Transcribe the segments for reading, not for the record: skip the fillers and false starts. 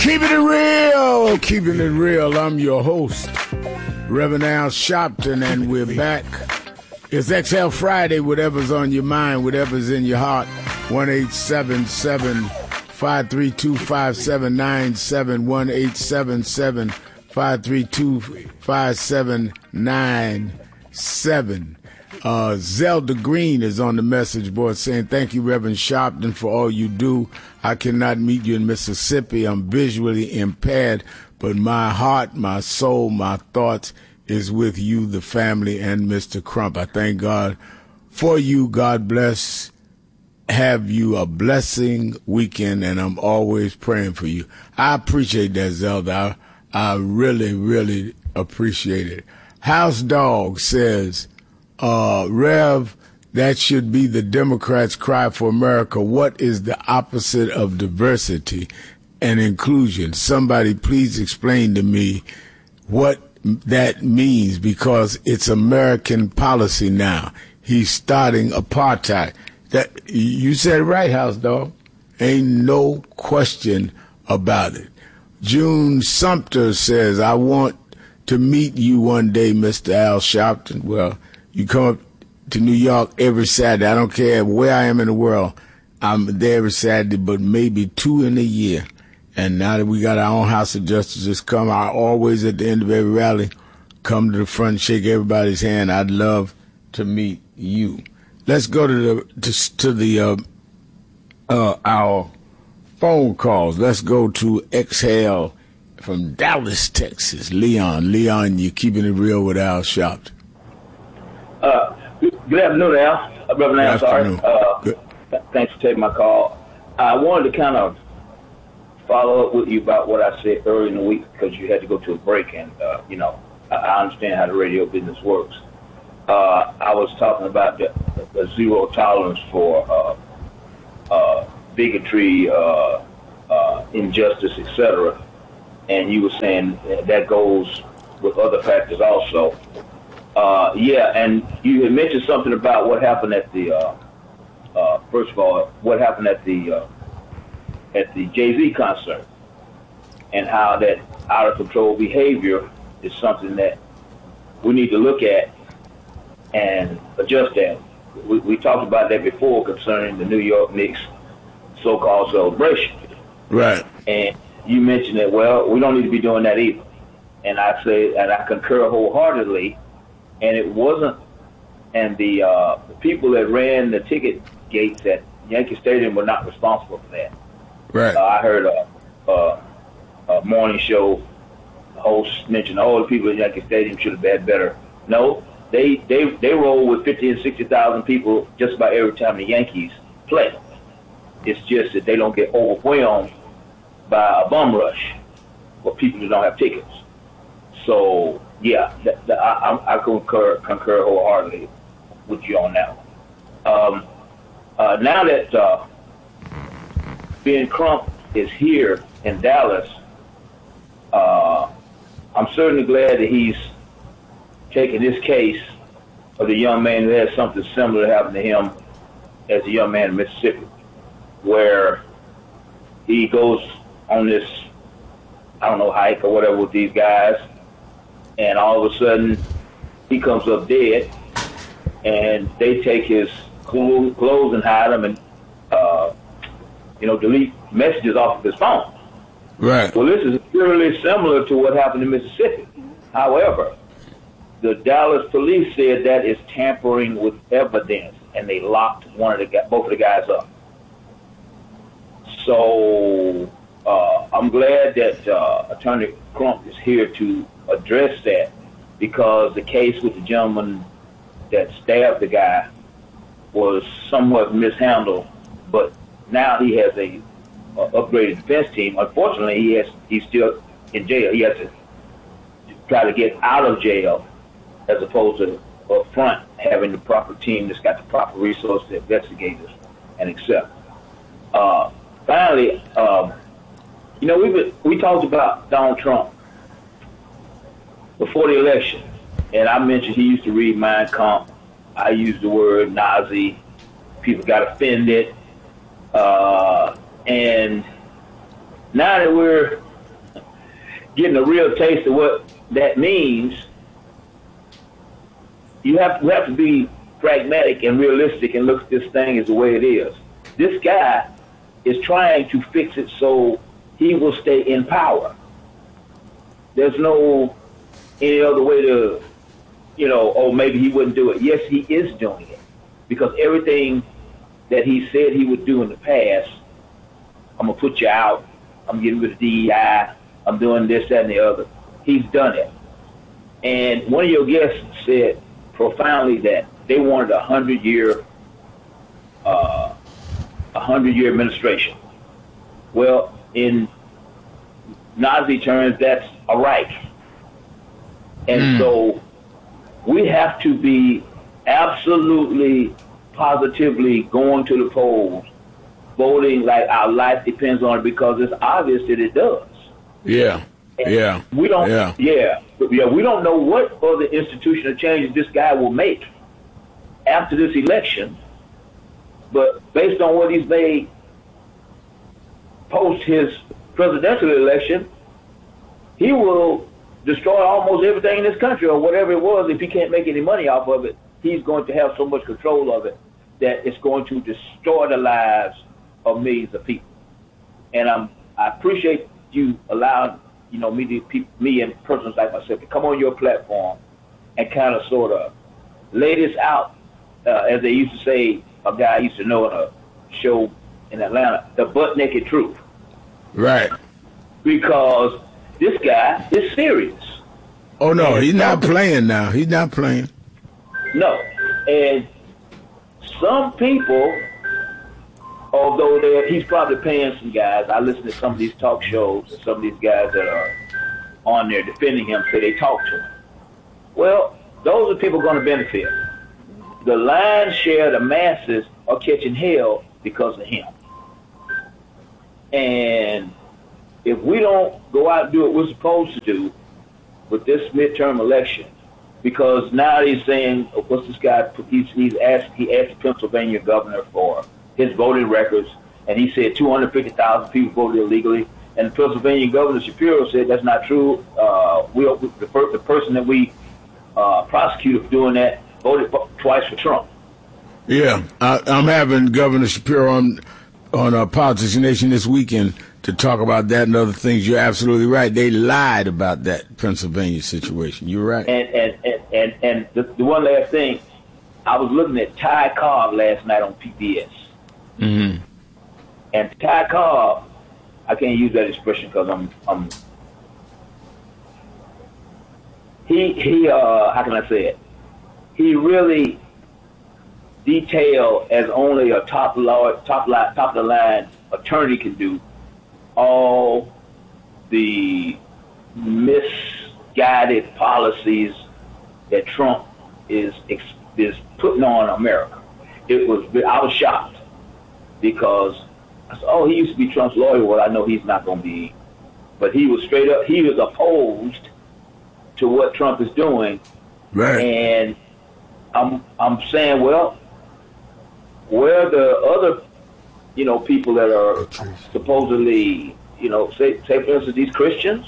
Keeping it real. I'm your host, Reverend Al Sharpton, and we're back. It's XL Friday. Whatever's on your mind, whatever's in your heart. 1-877-532-5797. 1-877-532-5797. Zelda Green is on the message board saying, thank you, Reverend Sharpton, for all you do. I cannot meet you in Mississippi. I'm visually impaired, but my heart, my soul, my thoughts is with you, the family, and Mr. Crump. I thank God for you. God bless. Have you a blessing weekend, and I'm always praying for you. I appreciate that, Zelda. I really, really appreciate it. House Dog says, Rev, that should be the Democrats' cry for America. What is the opposite of diversity and inclusion? Somebody please explain to me what that means, because it's American policy now. He's starting apartheid. That you said it right, House Dog. Ain't no question about it. June Sumter says, I want to meet you one day, Mr. Al Sharpton. Well, you come up to New York every Saturday. I don't care where I am in the world. I'm there every Saturday, but maybe 2 in a year. And now that we got our own House of Justice come, I always at the end of every rally come to the front, shake everybody's hand. I'd love to meet you. Let's go to our phone calls. Let's go to Exhale from Dallas, Texas. Leon, you're keeping it real with Al Sharpton. Good afternoon, Al. Reverend Al, sorry. Thanks for taking my call. I wanted to kind of follow up with you about what I said earlier in the week, because you had to go to a break, and, I understand how the radio business works. I was talking about the zero tolerance for bigotry, injustice, etc. And you were saying that goes with other factors also. And you had mentioned something about what happened at the, first of all, what happened at the Jay-Z concert, and how that out of control behavior is something that we need to look at and adjust at. We talked about that before concerning the New York Knicks so-called celebration. Right. And you mentioned that, well, we don't need to be doing that either. And I say, and I concur wholeheartedly. And it wasn't, and the people that ran the ticket gates at Yankee Stadium were not responsible for that. Right. I heard a morning show host mention, the people at Yankee Stadium should have had better. No, they roll with 50 and 60,000 people just about every time the Yankees play. It's just that they don't get overwhelmed by a bum rush for people who don't have tickets. So, yeah, I concur wholeheartedly with you on that one. Now that Ben Crump is here in Dallas, I'm certainly glad that he's taking this case of the young man who had something similar happen to him as a young man in Mississippi, where he goes on this, hike or whatever with these guys, and all of a sudden he comes up dead, and they take his clothes and hide him and, delete messages off of his phone. Right. Well, this is purely similar to what happened in Mississippi. However, the Dallas police said that is tampering with evidence, and they locked both of the guys up. So I'm glad that Attorney Crump is here to address that, because the case with the gentleman that stabbed the guy was somewhat mishandled, but now he has a upgraded defense team. Unfortunately, he's still in jail. He has to try to get out of jail, as opposed to up front having the proper team that's got the proper resources to investigate this and accept. Finally, we talked about Donald Trump before the election, and I mentioned he used to read Mein Kampf. I used the word Nazi. People got offended. And now that we're getting a real taste of what that means, we have to be pragmatic and realistic and look at this thing as the way it is. This guy is trying to fix it so he will stay in power. There's no any other way to, maybe he wouldn't do it. Yes, he is doing it, because everything that he said he would do in the past, I'm going to put you out, I'm getting rid of DEI, I'm doing this, that, and the other. He's done it. And one of your guests said profoundly that they wanted a 100-year administration. Well, in Nazi terms, that's a Reich. And so we have to be absolutely, positively going to the polls, voting like our life depends on it, because it's obvious that it does. Yeah. And yeah. We don't. Yeah. We don't know what other institutional changes this guy will make after this election, but based on what he's made post his presidential election, he will destroy almost everything in this country, or whatever it was. If he can't make any money off of it, he's going to have so much control of it that it's going to destroy the lives of millions of people. And I appreciate you allowing me and persons like myself to come on your platform and kind of sort of lay this out, as they used to say, a guy I used to know in a show in Atlanta, the butt naked truth. Right. Because this guy is serious. Oh, no, he's not playing now. He's not playing. No. And some people, although he's probably paying some guys, I listen to some of these talk shows, and some of these guys that are on there defending him say they talk to him. Well, those are people going to benefit. The lion's share, the masses, are catching hell because of him. And if we don't go out and do what we're supposed to do with this midterm election, because now he's saying, what's this guy? He asked the Pennsylvania governor for his voting records, and he said 250,000 people voted illegally. And the Pennsylvania governor Shapiro said that's not true. The person that we prosecuted for doing that voted twice for Trump. Yeah, I'm having Governor Shapiro on Politics Nation this weekend to talk about that and other things. You're absolutely right. They lied about that Pennsylvania situation. You're right. And the one last thing, I was looking at Ty Cobb last night on PBS. Mm-hmm. And Ty Cobb, I can't use that expression because he how can I say it? He really detailed, as only a top of the line attorney can do, all the misguided policies that Trump is putting on America. I was shocked, because I said, oh, he used to be Trump's lawyer. Well, I know he's not going to be. But he was straight up, he was opposed to what Trump is doing. Right. And I'm saying, well, where the other, people that are supposedly, say for instance, these Christians,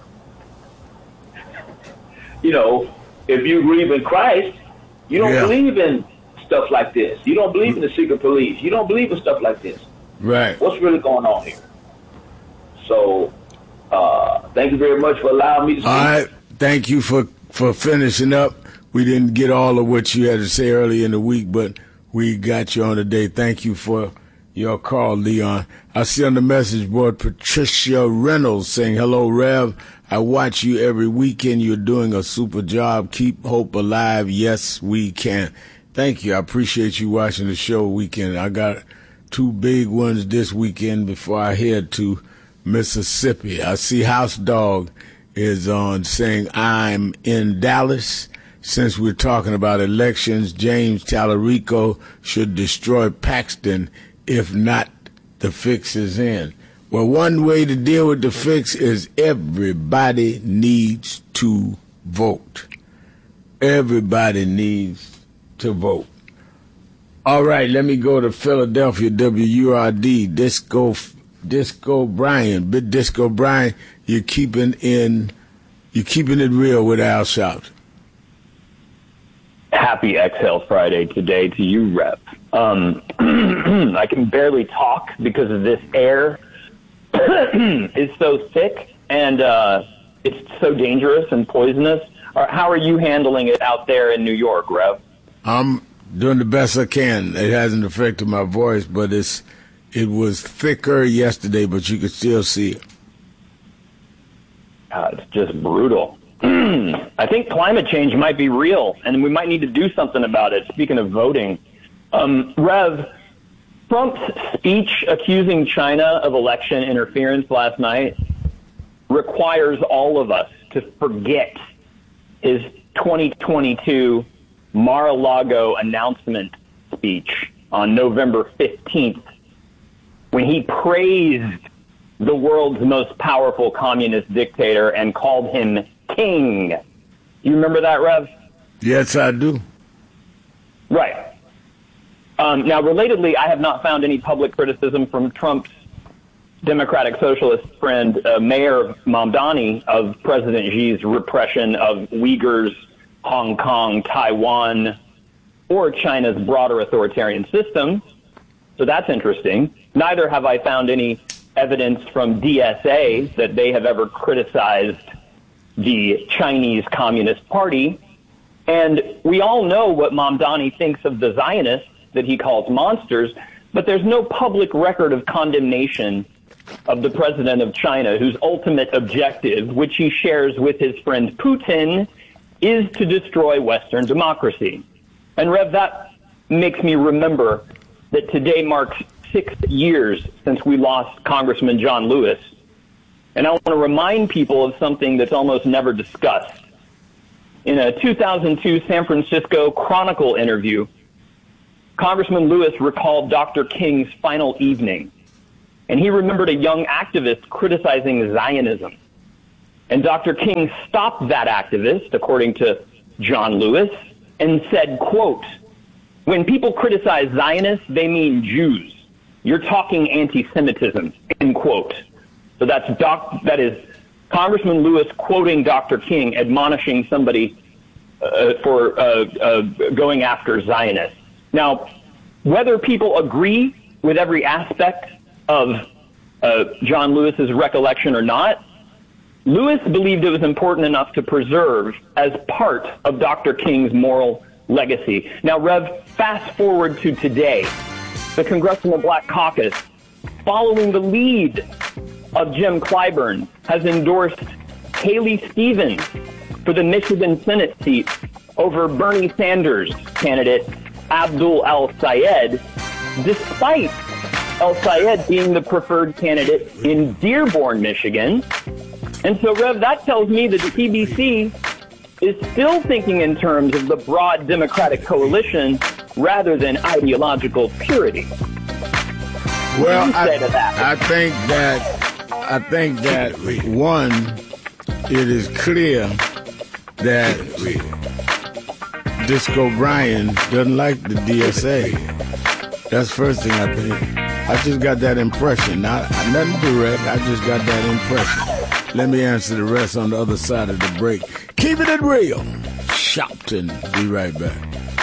if you believe in Christ, you don't believe in stuff like this. You don't believe in the secret police. You don't believe in stuff like this. Right. What's really going on here? So, thank you very much for allowing me to speak. All right. Thank you for finishing up. We didn't get all of what you had to say earlier in the week, but we got you on today. Thank you for your call, Leon. I see on the message board Patricia Reynolds saying, hello, Rev. I watch you every weekend. You're doing a super job. Keep hope alive. Yes, we can. Thank you. I appreciate you watching the show weekend. I got 2 big ones this weekend before I head to Mississippi. I see House Dog is on saying, I'm in Dallas. Since we're talking about elections, James Tallarico should destroy Paxton. If not, the fix is in. Well, one way to deal with the fix is everybody needs to vote. Everybody needs to vote. All right, let me go to Philadelphia, WURD. Disco Disco Brian. Big Disco Brian, you're keeping it real with Al Sharpton. Happy Exhale Friday today to you, Rep. I can barely talk because of this air is so thick and it's so dangerous and poisonous. How are you handling it out there in New York, Rev? I'm doing the best I can. It hasn't affected my voice, but it was thicker yesterday, but you could still see it. It's just brutal. I think climate change might be real, and we might need to do something about it. Speaking of voting, Rev, Trump's speech accusing China of election interference last night requires all of us to forget his 2022 Mar-a-Lago announcement speech on November 15th, when he praised the world's most powerful communist dictator and called him king. You remember that, Rev? Yes, I do. Right. Now, relatedly, I have not found any public criticism from Trump's Democratic Socialist friend, Mayor Mamdani, of President Xi's repression of Uyghurs, Hong Kong, Taiwan, or China's broader authoritarian system. So that's interesting. Neither have I found any evidence from DSA that they have ever criticized the Chinese Communist Party. And we all know what Mamdani thinks of the Zionists that he calls monsters, but there's no public record of condemnation of the president of China, whose ultimate objective, which he shares with his friend Putin, is to destroy Western democracy. And Rev, that makes me remember that today marks 6 years since we lost Congressman John Lewis. And I want to remind people of something that's almost never discussed. In a 2002 San Francisco Chronicle interview, Congressman Lewis recalled Dr. King's final evening, and he remembered a young activist criticizing Zionism. And Dr. King stopped that activist, according to John Lewis, and said, quote, "When people criticize Zionists, they mean Jews. You're talking anti-Semitism," end quote. So that is Congressman Lewis quoting Dr. King, admonishing somebody for going after Zionists. Now, whether people agree with every aspect of John Lewis's recollection or not, Lewis believed it was important enough to preserve as part of Dr. King's moral legacy. Now, Rev, fast forward to today. The Congressional Black Caucus, following the lead of Jim Clyburn, has endorsed Haley Stevens for the Michigan Senate seat over Bernie Sanders candidate Abdul El-Sayed, despite El-Sayed being the preferred candidate in Dearborn, Michigan. And so, Rev, that tells me that the TBC is still thinking in terms of the broad Democratic coalition rather than ideological purity. Well, I think that one, it is clear that Disco Brian doesn't like the DSA. That's the first thing I think. I just got that impression. Nothing direct. I just got that impression. Let me answer the rest on the other side of the break. Keeping it real. Sharpton. Be right back.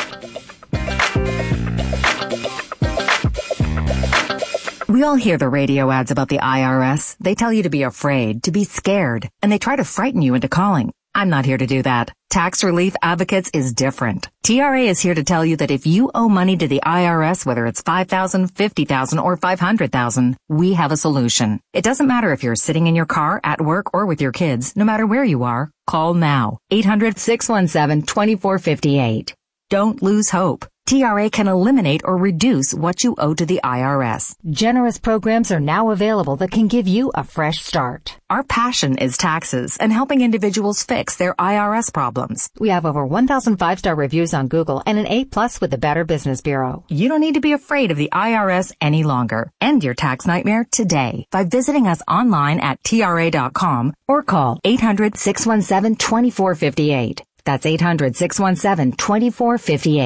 We all hear the radio ads about the IRS. They tell you to be afraid, to be scared, and they try to frighten you into calling. I'm not here to do that. Tax Relief Advocates is different. TRA is here to tell you that if you owe money to the IRS, whether it's $5,000, $50,000, or $500,000, we have a solution. It doesn't matter if you're sitting in your car, at work, or with your kids. No matter where you are, call now. 800-617-2458. Don't lose hope. TRA can eliminate or reduce what you owe to the IRS. Generous programs are now available that can give you a fresh start. Our passion is taxes and helping individuals fix their IRS problems. We have over 1,000 5-star reviews on Google and an A+ with the Better Business Bureau. You don't need to be afraid of the IRS any longer. End your tax nightmare today by visiting us online at TRA.com or call 800-617-2458. That's 800-617-2458.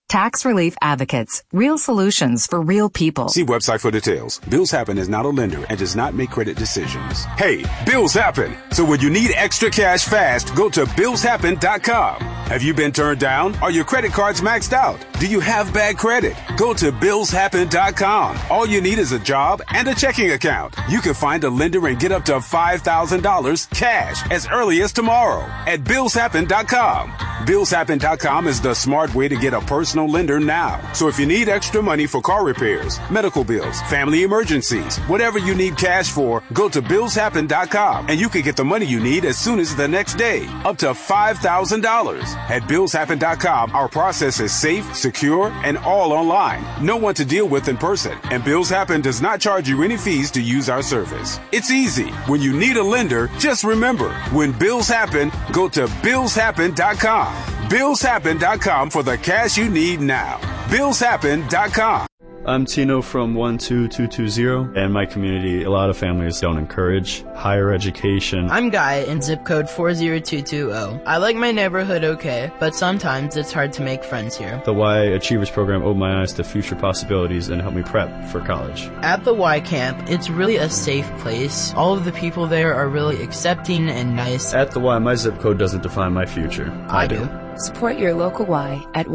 Tax Relief Advocates. Real solutions for real people. See website for details. Bills Happen is not a lender and does not make credit decisions. Hey, bills happen. So when you need extra cash fast, go to billshappen.com. Have you been turned down? Are your credit cards maxed out? Do you have bad credit? Go to billshappen.com. All you need is a job and a checking account. You can find a lender and get up to $5,000 cash as early as tomorrow at billshappen.com. Billshappen.com is the smart way to get a personal lender now. So if you need extra money for car repairs, medical bills, family emergencies, whatever you need cash for, go to billshappen.com and you can get the money you need as soon as the next day, up to $5,000. At billshappen.com, our process is safe, secure, and all online. No one to deal with in person, and Bills Happen does not charge you any fees to use our service. It's easy. When you need a lender, just remember, when bills happen, go to billshappen.com. Billshappen.com for the cash you need now. Billshappen.com. I'm Tino from 12220. In my community, a lot of families don't encourage higher education. I'm Guy in zip code 40220. I like my neighborhood okay, but sometimes it's hard to make friends here. The Y Achievers program opened my eyes to future possibilities and helped me prep for college. At the Y camp, it's really a safe place. All of the people there are really accepting and nice. At the Y, my zip code doesn't define my future. I do. Support your local Y at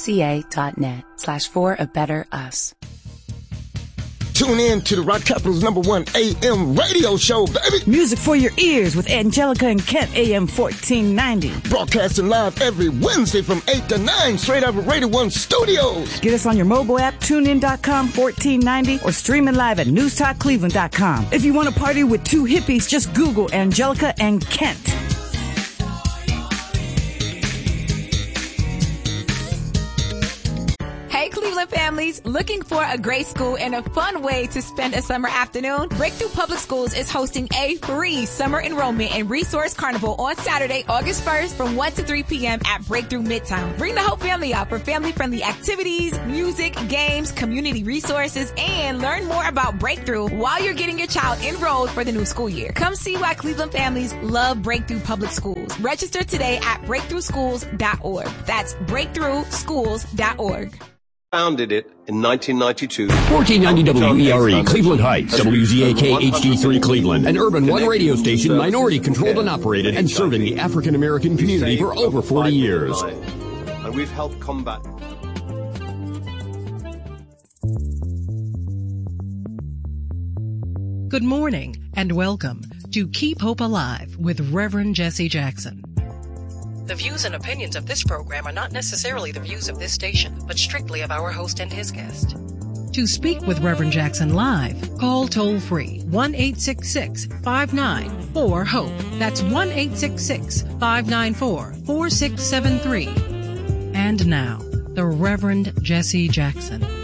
ymca.net/for-a-better-us. Tune in to the Rock Capital's #1 AM radio show, baby. Music for your ears with Angelica and Kent, AM 1490. Broadcasting live every Wednesday from 8 to 9, straight out of Radio 1 Studios. Get us on your mobile app, tunein.com 1490, or streaming live at newstalkcleveland.com. If you want to party with two hippies, just Google Angelica and Kent. Hey, Cleveland families, looking for a great school and a fun way to spend a summer afternoon? Breakthrough Public Schools is hosting a free summer enrollment and resource carnival on Saturday, August 1st from 1 to 3 p.m. at Breakthrough Midtown. Bring the whole family out for family-friendly activities, music, games, community resources, and learn more about Breakthrough while you're getting your child enrolled for the new school year. Come see why Cleveland families love Breakthrough Public Schools. Register today at breakthroughschools.org. That's breakthroughschools.org. Founded it in 1992. 1490 WERE, Cleveland Heights, WZAK HD3 Cleveland, an Urban One radio station, minority controlled and operated, and serving the African American community for over 40 years. And we've helped combat. Good morning and welcome to Keep Hope Alive with Reverend Jesse Jackson. The views and opinions of this program are not necessarily the views of this station, but strictly of our host and his guest. To speak with Reverend Jackson live, call toll-free 1-866-594-HOPE. That's 1-866-594-4673. And now, the Reverend Jesse Jackson.